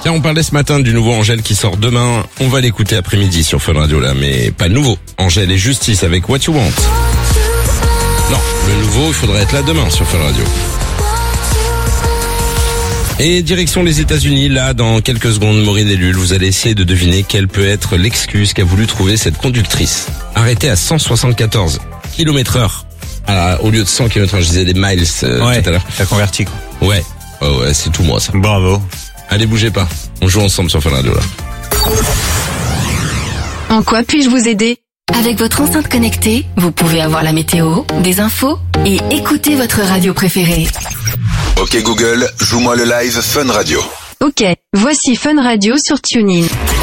Là, on parlait ce matin du nouveau Angèle qui sort demain. On va l'écouter après-midi sur Fun Radio là, mais pas le nouveau. Angèle et Justice avec What You Want. Non, le nouveau, il faudrait être là demain sur Fun Radio. Et direction les États-Unis, là, dans quelques secondes, Maureen et Lul, vous allez essayer de deviner quelle peut être l'excuse qu'a voulu trouver cette conductrice. Arrêtée à 174 km/h. Au lieu de 100 km/h, je disais des miles tout à l'heure. T'as converti quoi. Ouais, c'est tout moi ça. Bravo. Allez, bougez pas. On joue ensemble sur Fun Radio là. En quoi puis-je vous aider ? Avec votre enceinte connectée, vous pouvez avoir la météo, des infos et écouter votre radio préférée. Ok Google, joue-moi le live Fun Radio. Ok, voici Fun Radio sur TuneIn.